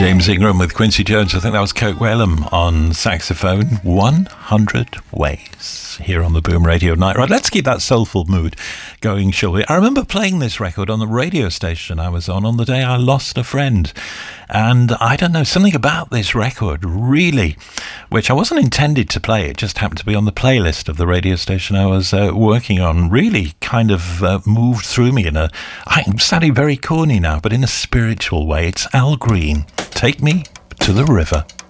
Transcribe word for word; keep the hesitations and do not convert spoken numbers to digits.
James Ingram with Quincy Jones. I think that was Coke Whalum on saxophone. one hundred Ways here on the Boom Radio Night Ride. Let's keep that soulful mood going, shall we? I remember playing this record on the radio station I was on on the day I lost a friend. And I don't know, something about this record really, which I wasn't intended to play, it just happened to be on the playlist of the radio station I was uh, working on, really kind of uh, moved through me in a, I'm sounding very corny now, but in a spiritual way. It's Al Green, Take Me to the River.